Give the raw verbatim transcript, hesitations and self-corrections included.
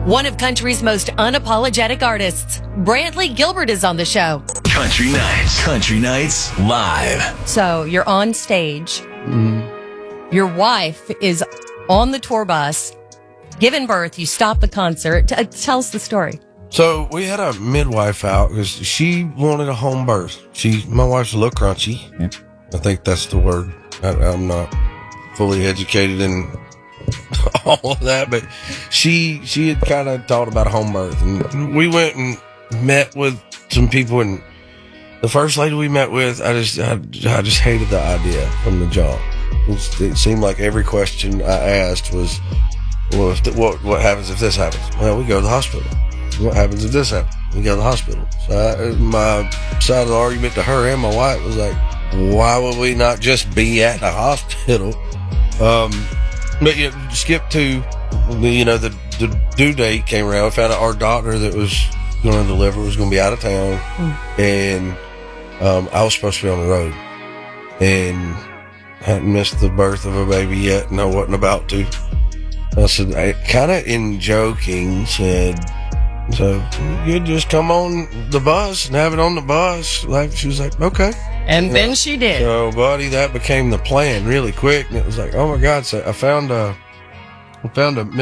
One of country's most unapologetic artists, Brantley Gilbert, is on the show. Country Nights. Country Nights Live. So you're on stage. Mm. Your wife is on the tour bus, giving birth. You stop the concert. T- tell us the story. So we had a midwife out because she wanted a home birth. She, my wife's a little crunchy. Yeah. I think that's the word. I, I'm not fully educated in all of that, but she she had kind of thought about a home birth, and we went and met with some people, and the first lady we met with, I just I, I just hated the idea from the jump. It, it seemed like every question I asked was, well, if the, what what happens if this happens? Well, we go to the hospital. What happens if this happens? We go to the hospital. So I, my side of the argument to her and my wife was like, why would we not just be at the hospital? Um, but you know, skip to, you know, the, the due date came around. We found out our doctor that was going to deliver was going to be out of town. Mm. And um, I was supposed to be on the road. And hadn't missed the birth of a baby yet, and I wasn't about to. I said, I kind of in joking said, so you just come on the bus and have it on the bus. Like, she was like, okay. And then she did. So, buddy, that became the plan really quick. And it was like, oh my God. So I found a, I found a